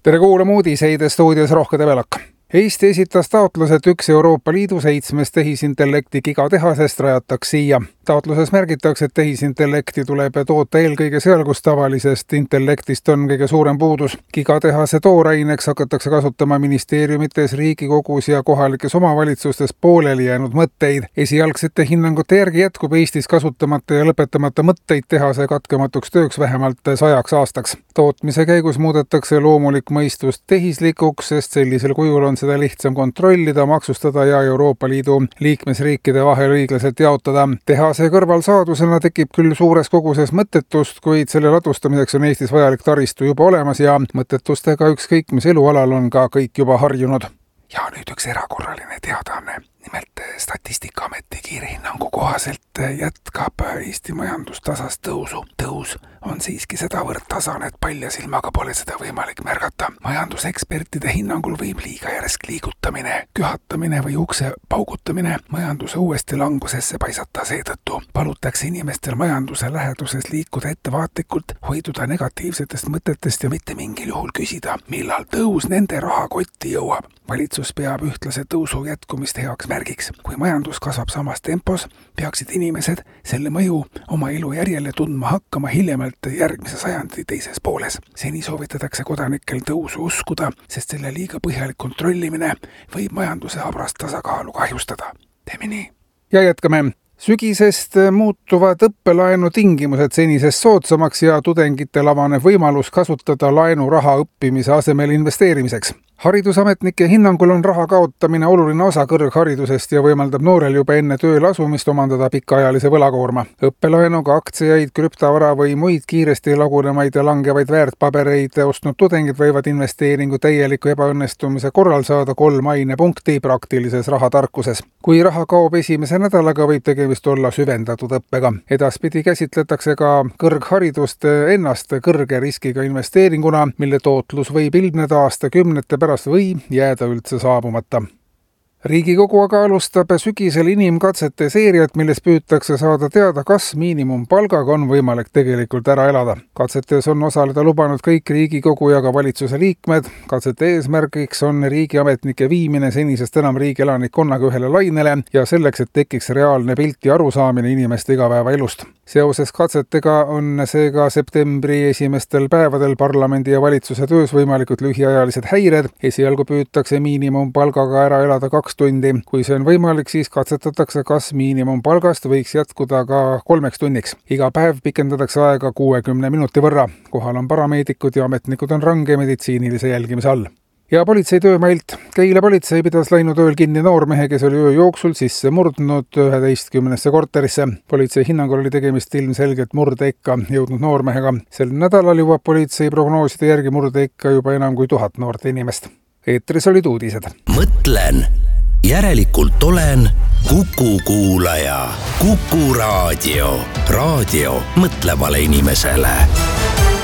Tere kuulama uudiseid stuudios Rohke Develak. Eesti esitas taotlus, et üks Euroopa Liidu 7 tehisintellekti gigatehasest rajataks siia. Taotluses märgitakse, et tehisintellekti tuleb toota eelkõige seal, kus tavalisest intellektist on kõige suurem puudus. Gigatehase tooraineks hakatakse kasutama ministeeriumites, Riigikogus ja kohalikes omavalitsustes pooleli jäänud mõtteid. Esialgsete hinnangute järgi jätkub Eestis kasutamata ja lõpetamata mõtteid tehase katkematuks tööks vähemalt 100 aastaks. Tootmise käigus muudetakse loomulik mõistus tehislikuks, sest sellisel kujul on seda lihtsam kontrollida, maksustada ja Euroopa Liidu liikmesriikide vahel õiglaselt jaotada. Tehase kõrval saadusena tekib küll suures koguses mõttetust, kuid selle ladustamiseks on Eestis vajalik taristu juba olemas ja mõttetustega ükskõik mis elualal on ka kõik juba harjunud. Ja nüüd üks erakorraline teadaanne. Nimelt Statistikaameti kiirhinnangu kohaselt jätkab Eesti majandus tasast tõusu. Tõus on siiski sedavõrd tasane, et palja silmaga pole seda võimalik märgata. Majandusekspertide hinnangul võib liiga järsk liigutamine, kühatamine või ukse paugutamine majanduse uuesti langusesse paisata. Seetõttu palutakse inimestel majanduse läheduses liikuda ettevaatlikult, hoiduda negatiivsetest mõtetest ja mitte mingil juhul küsida, millal tõus nende rahakotti jõuab. Valitsus peab ühtlase tõusu jätkumist heaks märgiks. Kui majandus kasvab samas tempos, peaksid inimesed selle mõju oma elu järjele tundma hakkama hiljemalt järgmise sajandi teises pooles. Seni soovitatakse kodanikel tõusu uskuda, sest selle liiga põhjalik kontrollimine võib majanduse habrast tasakaalu kahjustada. Teeme nii. Ja jätkame. Sügisest muutuvad õppelaenu tingimused senisest soodsamaks ja tudengitel avaneb võimalus kasutada laenuraha õppimise asemel investeerimiseks. Haridusametnike hinnangul on raha kaotamine oluline osa kõrgharidusest ja võimaldab noorel juba enne tööle asumist omandada pikaajalise võlakoorma. Õppelaenuga aktsiaid, krüptovara või muid kiiresti lagunemaid ja langevaid väärtpabereid ostnud tudengid võivad investeeringu täieliku ebaõnnestumise korral saada 3 ainepunkti praktilises rahatarkuses. Kui raha kaob esimese nädalaga, võib tegemist olla süvendatud õppega. Edaspidi käsitletakse ka kõrgharidust ennast kõrge riskiga investeeringuna, mille tootlus võib ilmneda aastakümnete pärast või jääda üldse saabumata. Riigikogu aga alustab sügisel inimkatsete seeriat, milles püütakse saada teada, kas miinimumpalgaga on võimalik tegelikult ära elada. Katsetes on osaleda lubanud kõik Riigikogu ja ka valitsuse liikmed. Katsete eesmärgiks on riigiametnike viimine senisest enam riigi elanikkonnaga ühele lainele ja selleks, et tekiks reaalne pilt ja arusaamine inimeste igapäevaelust. Seoses katsetega on seega septembri esimestel päevadel parlamendi ja valitsuse töös võimalikud lühiajalised häired. Esialgu püütakse miinimumpalgaga ära elada 2 tundi. Kui see on võimalik, siis katsetatakse, kas miinimumpalgast võiks jätkuda ka 3 tunniks. Iga päev pikendatakse aega 60 minuti võrra. Kohal on parameedikud ja ametnikud on range meditsiinilise jälgimise all. Ja politsei töömailt. Keila politsei pidas läinud ööl kinni noormehe, kes oli öö jooksul sisse murdnud 11 korterisse. Politsei hinnangul oli tegemist ilmselgelt murdeikka jõudnud noormehega. Sel nädalal jõuab politsei prognooside järgi murdeikka juba enam kui 1000 noort inimest. Eetris olid uudised. Mõtlen, järelikult olen Kuku kuulaja. Kuku raadio. Raadio mõtlevale inimesele.